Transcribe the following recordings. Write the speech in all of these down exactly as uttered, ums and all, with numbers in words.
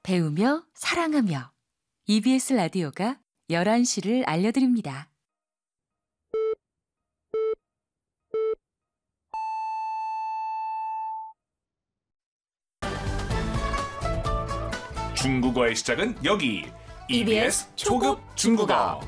배우며 사랑하며 이비에스 라디오가 열한 시를 알려드립니다. 중국어의 시작은 여기 이비에스 초급 중국어.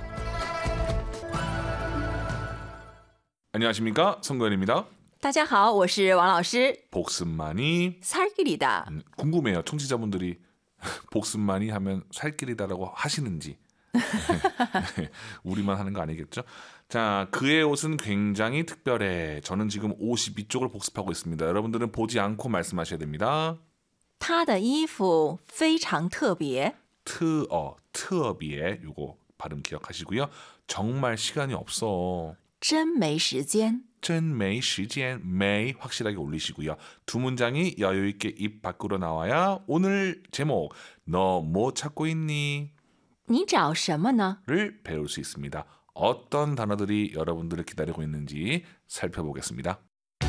안녕하십니까, 성구현입니다. 大家好，我是王老师。 복습만이 살길이다. 음, 궁금해요. 청취자분들이 복습만이 하면 살길이다라고 하시는지. 네, 우리만 하는 거 아니겠죠? 자, 그의 옷은 굉장히 특별해. 저는 지금 오십이 쪽을 복습하고 있습니다. 여러분들은 보지 않고 말씀하셔야 됩니다. 他的衣服非常特别。 트어, 트어비에 요거 발음 기억하시고요. 정말 시간이 없어. 真没时间。 真没时间, may 확실하게 올리시고요. 두 문장이 여유 있게 입 밖으로 나와야 오늘 제목 너 뭐 찾고 있니? 你找什么呢？ 를 배울 수 있습니다. 어떤 단어들이 여러분들을 기다리고 있는지 살펴보겠습니다.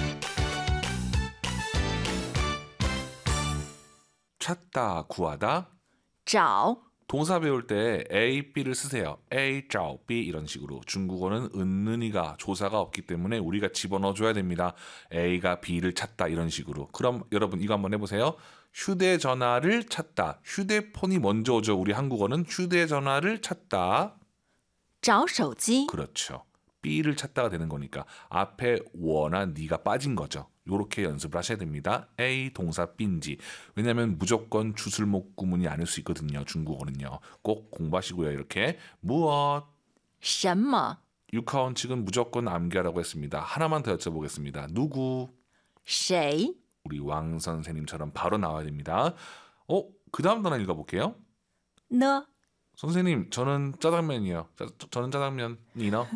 찾다, 구하다. 找 동사 배울 때 A, B를 쓰세요. A, 找, B 이런 식으로. 중국어는 은는이가 조사가 없기 때문에 우리가 집어넣어줘야 됩니다. A가 B를 찾다 이런 식으로. 그럼 여러분 이거 한번 해보세요. 휴대전화를 찾다. 휴대폰이 먼저 오죠. 우리 한국어는 휴대전화를 찾다. 找手机。 그렇죠. B를 찾다가 되는 거니까 앞에 워나 니가 빠진 거죠. 요렇게 연습을 하셔야 됩니다. A 동사 B인지. 왜냐하면 무조건 주술목 구문이 아닐 수 있거든요. 중국어는요. 꼭 공부하시고요. 이렇게 무엇? 什么 육하원칙은 무조건 암기하라고 했습니다. 하나만 더 여쭤보겠습니다. 누구? 谁 우리 왕 선생님처럼 바로 나와야 됩니다. 어? 그 다음 단어 읽어볼게요. 呢 선생님, 저는 짜장면이요. 자, 저, 저는 짜장면. 니너?